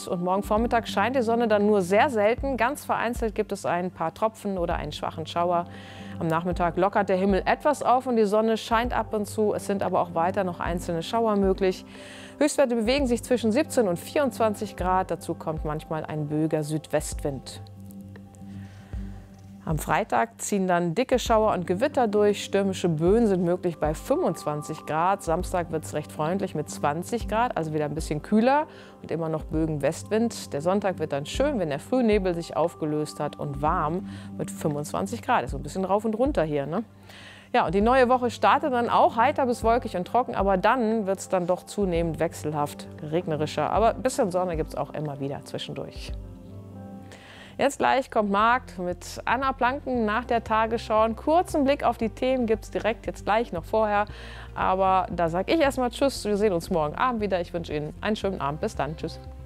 Abend und morgen Vormittag scheint die Sonne dann nur sehr selten. Ganz vereinzelt gibt es ein paar Tropfen oder einen schwachen Schauer. Am Nachmittag lockert der Himmel etwas auf und die Sonne scheint ab und zu. Es sind aber auch weiter noch einzelne Schauer möglich. Höchstwerte bewegen sich zwischen 17 und 24 Grad. Dazu kommt manchmal ein böiger Südwestwind. Am Freitag ziehen dann dicke Schauer und Gewitter durch. Stürmische Böen sind möglich bei 25 Grad. Samstag wird es recht freundlich mit 20 Grad, also wieder ein bisschen kühler und immer noch Bögen Westwind. Der Sonntag wird dann schön, wenn der Frühnebel sich aufgelöst hat, und warm mit 25 Grad. Ist so ein bisschen rauf und runter hier, ne? Ja, und die neue Woche startet dann auch heiter bis wolkig und trocken, aber dann wird es dann doch zunehmend wechselhaft, regnerischer. Aber ein bisschen Sonne gibt es auch immer wieder zwischendurch. Jetzt gleich kommt Marc mit Anna Planken nach der Tagesschau. Einen kurzen Blick auf die Themen gibt es direkt jetzt gleich, noch vorher. Aber da sage ich erstmal Tschüss. Wir sehen uns morgen Abend wieder. Ich wünsche Ihnen einen schönen Abend. Bis dann. Tschüss.